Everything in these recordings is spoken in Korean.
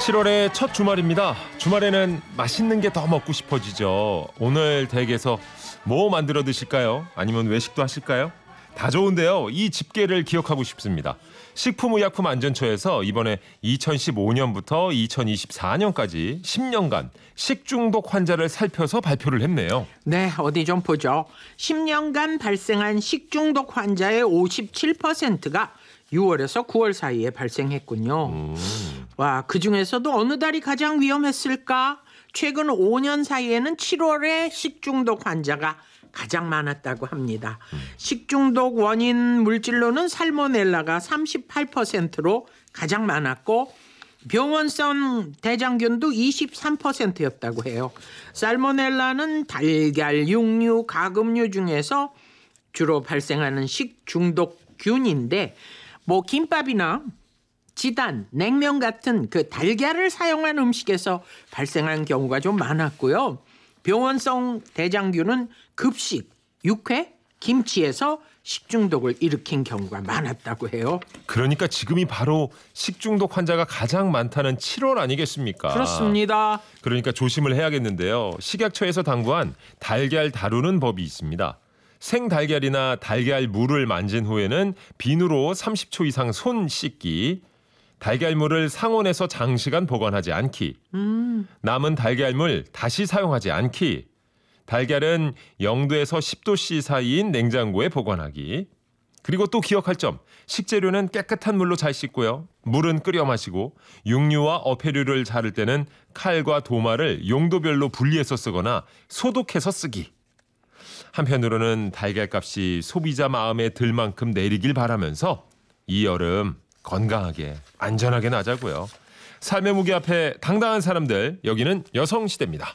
7월의 첫 주말입니다. 주말에는 맛있는 게 더 먹고 싶어지죠. 오늘 댁에서 뭐 만들어 드실까요? 아니면 외식도 하실까요? 다 좋은데요. 이 집계를 기억하고 싶습니다. 식품의약품안전처에서 이번에 2015년부터 2024년까지 10년간 식중독 환자를 살펴서 발표를 했네요. 네, 어디 좀 보죠. 10년간 발생한 식중독 환자의 57%가 6월에서 9월 사이에 발생했군요. 와, 그중에서도 어느 달이 가장 위험했을까? 최근 5년 사이에는 7월에 식중독 환자가 가장 많았다고 합니다. 식중독 원인 물질로는 살모넬라가 38%로 가장 많았고 병원성 대장균도 23%였다고 해요. 살모넬라는 달걀, 육류, 가금류 중에서 주로 발생하는 식중독균인데 뭐 김밥이나 지단, 냉면 같은 그 달걀을 사용한 음식에서 발생한 경우가 좀 많았고요. 병원성 대장균은 급식, 육회, 김치에서 식중독을 일으킨 경우가 많았다고 해요. 그러니까 지금이 바로 식중독 환자가 가장 많다는 7월 아니겠습니까? 그렇습니다. 그러니까 조심을 해야겠는데요. 식약처에서 당부한 달걀 다루는 법이 있습니다. 생달걀이나 달걀 물을 만진 후에는 비누로 30초 이상 손 씻기, 달걀물을 상온에서 장시간 보관하지 않기, 남은 달걀물 다시 사용하지 않기, 달걀은 0도에서 10도씨 사이인 냉장고에 보관하기, 그리고 또 기억할 점, 식재료는 깨끗한 물로 잘 씻고요. 물은 끓여 마시고 육류와 어패류를 자를 때는 칼과 도마를 용도별로 분리해서 쓰거나 소독해서 쓰기. 한편으로는 달걀값이 소비자 마음에 들 만큼 내리길 바라면서 이 여름 건강하게 안전하게 나자고요. 삶의 무게 앞에 당당한 사람들, 여기는 여성시대입니다.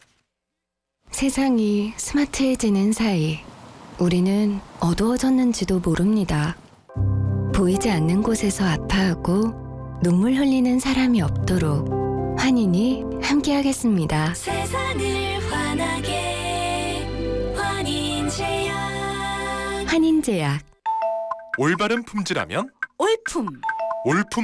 세상이 스마트해지는 사이 우리는 어두워졌는지도 모릅니다. 보이지 않는 곳에서 아파하고 눈물 흘리는 사람이 없도록 환인이 함께하겠습니다. 세상을 환하게 환인제약. 환인제약. 올바른 품질하면 올품 올품